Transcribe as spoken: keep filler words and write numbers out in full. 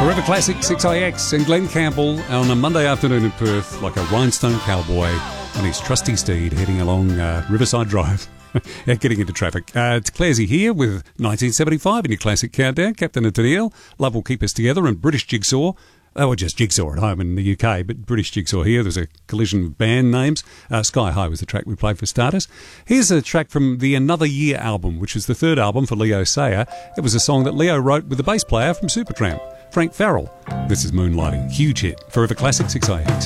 Forever Classic six I X and Glenn Campbell on a Monday afternoon in Perth like a rhinestone cowboy on his trusty steed heading along uh, Riverside Drive. Getting into traffic. Uh, it's Clarsey here with nineteen seventy-five in your Classic Countdown. Captain and Tennille, Love Will Keep Us Together, and British Jigsaw. They were just Jigsaw at home in the U K, but British Jigsaw here. There's a collision of band names. Uh, Sky High was the track we played for starters. Here's a track from the Another Year album, which was the third album for Leo Sayer. It was a song that Leo wrote with the bass player from Supertramp, Frank Farrell. This is Moonlighting. Huge hit. Forever Classic six I X.